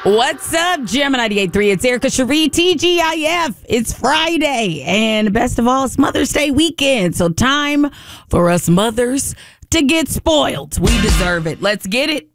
What's up, Gemini 98.3? It's Erica Cherie, TGIF. It's Friday, and best of all, it's Mother's Day weekend. So time for us mothers to get spoiled. We deserve it. Let's get it.